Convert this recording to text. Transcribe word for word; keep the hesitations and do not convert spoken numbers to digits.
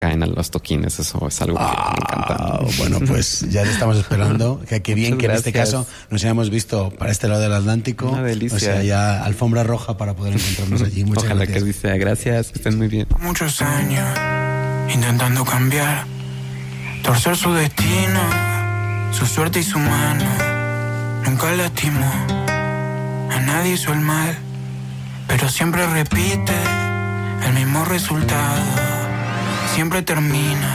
caen a los toquines. Eso es algo ah, que me encanta. Bueno, pues ya te estamos esperando. Que, que bien que en este caso nos hayamos visto para este lado del Atlántico. Una delicia. O sea, ya alfombra roja para poder encontrarnos allí. Muchas Ojalá gracias. que sea. Gracias, que estén muy bien. Muchos años intentando cambiar, torcer su destino, su suerte y su mano. Nunca lastimó, a nadie hizo el mal, pero siempre repite el mismo resultado. Siempre termina